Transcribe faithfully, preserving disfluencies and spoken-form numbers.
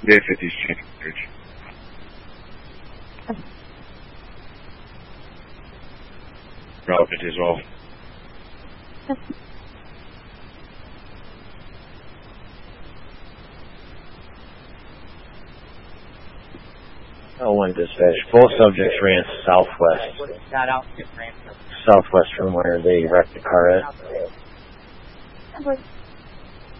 Yeah, fifty's changing bridge. Bravo fifty as well. Oh, one dispatch. Both subjects ran southwest. Southwest from where they wrecked the car at.